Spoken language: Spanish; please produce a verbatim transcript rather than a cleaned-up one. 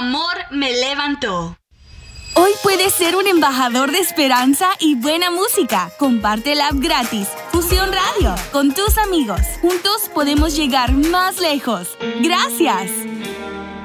amor me levantó. Hoy puedes ser un embajador de esperanza y buena música. Comparte la app gratis Fusión Radio con tus amigos. Juntos podemos llegar más lejos. ¡Gracias!